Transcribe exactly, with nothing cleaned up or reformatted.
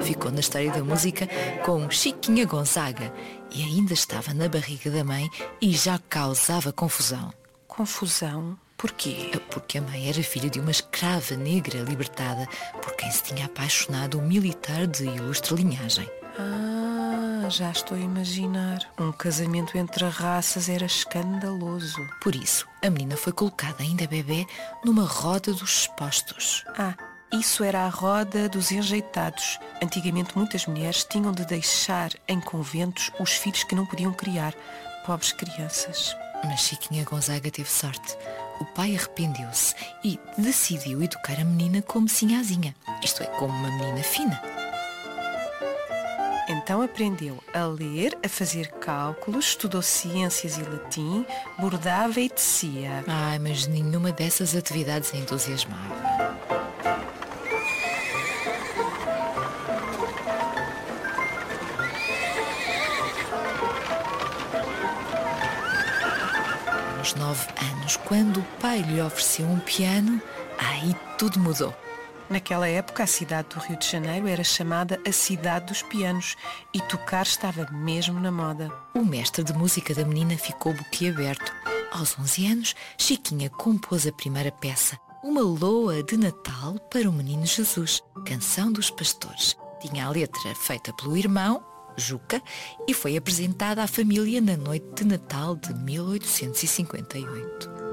ficou na história da música como Chiquinha Gonzaga e ainda estava na barriga da mãe e já causava confusão. Confusão? Porquê? Porque a mãe era filha de uma escrava negra libertada por quem se tinha apaixonado um militar de ilustre linhagem. Ah, já estou a imaginar. Um casamento entre raças era escandaloso. Por isso, a menina foi colocada ainda bebê numa roda dos expostos. Ah, isso era a roda dos enjeitados. Antigamente muitas mulheres tinham de deixar em conventos os filhos que não podiam criar. Pobres crianças. Mas Chiquinha Gonzaga teve sorte. O pai arrependeu-se e decidiu educar a menina como sinhazinha, isto é, como uma menina fina. Então aprendeu a ler, a fazer cálculos, estudou ciências e latim, bordava e tecia. Ai, mas nenhuma dessas atividades a entusiasmava. Aos nove anos, quando o pai lhe ofereceu um piano, aí tudo mudou. Naquela época, a cidade do Rio de Janeiro era chamada a Cidade dos Pianos e tocar estava mesmo na moda. O mestre de música da menina ficou boquiaberto. Aos onze anos, Chiquinha compôs a primeira peça, uma loa de Natal para o menino Jesus, canção dos pastores. Tinha a letra feita pelo irmão, Juca, e foi apresentada à família na noite de Natal de mil oitocentos e cinquenta e oito.